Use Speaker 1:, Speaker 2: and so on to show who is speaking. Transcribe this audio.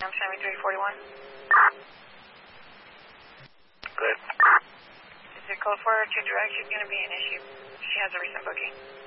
Speaker 1: I'm 7341.
Speaker 2: Good.
Speaker 1: Is it code for her to direct? She's going to be an issue. She has a recent booking.